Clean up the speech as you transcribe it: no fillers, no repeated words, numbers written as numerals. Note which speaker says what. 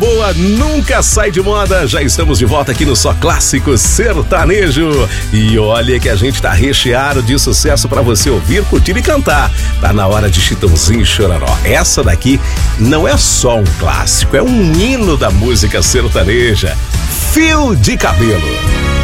Speaker 1: boa nunca sai de moda. Já estamos de volta aqui no Só Clássico Sertanejo. E olha que a gente tá recheado de sucesso pra você ouvir, curtir e cantar. Tá na hora de Chitãozinho e Chororó. Essa daqui não é só um clássico, é um hino da música sertaneja. Fio de Cabelo.